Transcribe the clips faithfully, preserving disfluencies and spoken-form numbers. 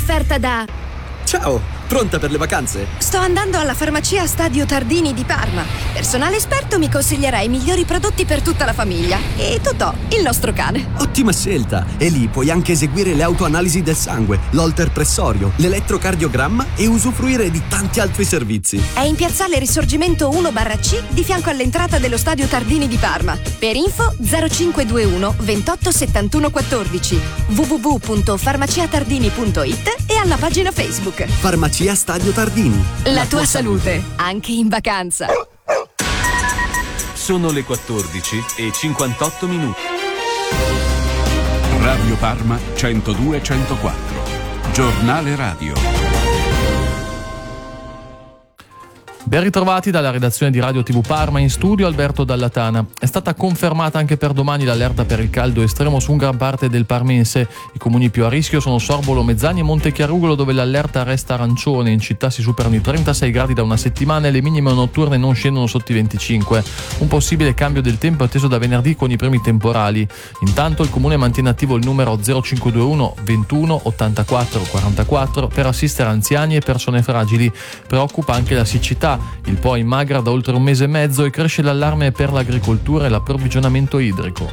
offerta da... Ciao, pronta per le vacanze? Sto andando alla farmacia Stadio Tardini di Parma. Personale esperto mi consiglierà i migliori prodotti per tutta la famiglia. E Totò, il nostro cane. Ottima scelta! E lì puoi anche eseguire le autoanalisi del sangue, l'holter pressorio, l'elettrocardiogramma e usufruire di tanti altri servizi. È in piazzale Risorgimento uno barra C di fianco all'entrata dello Stadio Tardini di Parma. Per info zero cinque due uno ventotto settantuno quattordici, w w w punto farmaciatardini punto it e alla pagina Facebook. Farmacia Stadio Tardini. La, La tua, tua salute, salute, anche in vacanza. Sono le quattordici e cinquantotto minuti. Radio Parma centodue centoquattro. Giornale radio. Ben ritrovati dalla redazione di Radio tivù Parma, in studio Alberto Dallatana. È stata confermata anche per domani l'allerta per il caldo estremo su un gran parte del parmense. I comuni più a rischio sono Sorbolo, Mezzani e Montechiarugolo, dove l'allerta resta arancione. In città si superano i trentasei gradi da una settimana e le minime notturne non scendono sotto i venticinque. Un possibile cambio del tempo è atteso da venerdì con i primi temporali. Intanto il comune mantiene attivo il numero zero cinque due uno ventuno ottantaquattro quarantaquattro per assistere anziani e persone fragili. Preoccupa anche la siccità. Il Po è in magra da oltre un mese e mezzo e cresce l'allarme per l'agricoltura e l'approvvigionamento idrico.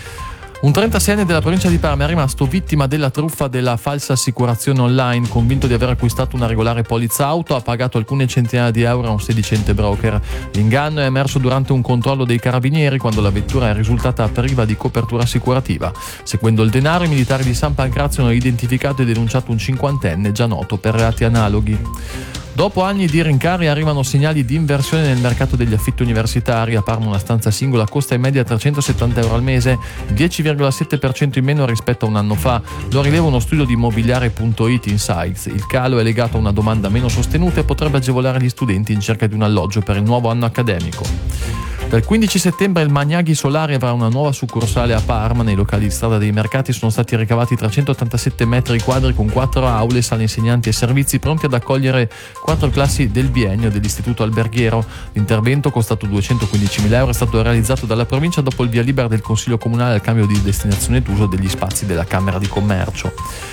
Un trentaseienne della provincia di Parma è rimasto vittima della truffa della falsa assicurazione online. Convinto di aver acquistato una regolare polizza auto, ha pagato alcune centinaia di euro a un sedicente broker. L'inganno è emerso durante un controllo dei carabinieri quando la vettura è risultata priva di copertura assicurativa. Seguendo il denaro, i militari di San Pancrazio hanno identificato e denunciato un cinquantenne già noto per reati analoghi. Dopo anni di rincari arrivano segnali di inversione nel mercato degli affitti universitari. A Parma una stanza singola costa in media trecentosettanta euro al mese, dieci virgola sette per cento in meno rispetto a un anno fa. Lo rileva uno studio di immobiliare punto it Insights. Il calo è legato a una domanda meno sostenuta e potrebbe agevolare gli studenti in cerca di un alloggio per il nuovo anno accademico. Dal quindici settembre il Magnaghi Solari avrà una nuova succursale a Parma. Nei locali di Strada dei Mercati sono stati ricavati trecentottantasette metri quadri con quattro aule, sale insegnanti e servizi pronti ad accogliere quattro classi del biennio dell'istituto alberghiero. L'intervento, costato duecentoquindicimila euro, è stato realizzato dalla provincia dopo il via libera del Consiglio Comunale al cambio di destinazione d'uso degli spazi della Camera di Commercio.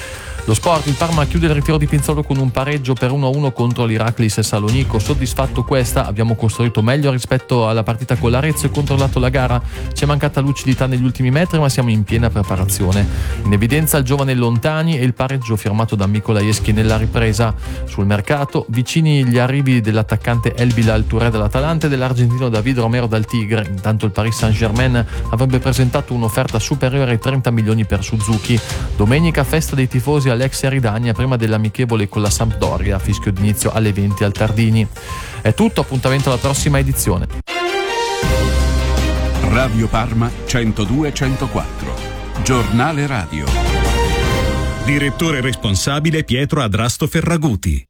Lo sport, il Parma chiude il ritiro di Pinzolo con un pareggio per uno a uno contro l'Iraklis Salonico. Soddisfatto questa, abbiamo costruito meglio rispetto alla partita con l'Arezzo e controllato la gara. Ci è mancata lucidità negli ultimi metri, ma siamo in piena preparazione. In evidenza il giovane Lontani e il pareggio firmato da Mikolajewski nella ripresa. Sul mercato, vicini gli arrivi dell'attaccante El Bilal Touré dall'Atalanta e dell'argentino David Romero dal Tigre. Intanto il Paris Saint-Germain avrebbe presentato un'offerta superiore ai trenta milioni per Suzuki. Domenica festa dei tifosi all'ex Eridania prima dell'amichevole con la Sampdoria, fischio d'inizio alle venti al Tardini. È tutto, appuntamento alla prossima edizione. Radio Parma centodue centoquattro. Giornale radio. Direttore responsabile Pietro Adrasto Ferraguti.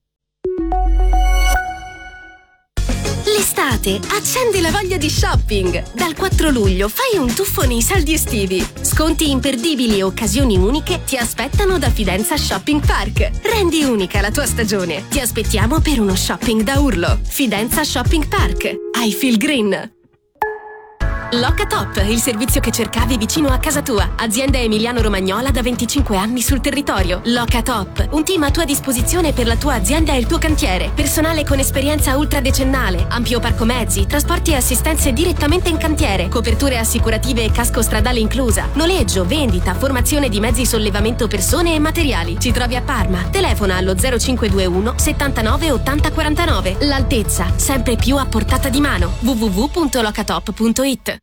L'estate accendi la voglia di shopping. Dal quattro luglio fai un tuffo nei saldi estivi. Sconti imperdibili e occasioni uniche ti aspettano da Fidenza Shopping Park. Rendi unica la tua stagione. Ti aspettiamo per uno shopping da urlo. Fidenza Shopping Park. I feel green. Locatop, il servizio che cercavi vicino a casa tua. Azienda emiliano-romagnola da venticinque anni sul territorio. Locatop, un team a tua disposizione per la tua azienda e il tuo cantiere. Personale con esperienza ultradecennale, ampio parco mezzi, trasporti e assistenze direttamente in cantiere, coperture assicurative e casco stradale inclusa, noleggio, vendita, formazione di mezzi sollevamento persone e materiali. Ci trovi a Parma. Telefona allo zero cinque due uno settantanove ottanta quarantanove. L'altezza, sempre più a portata di mano. w w w punto locatop punto it.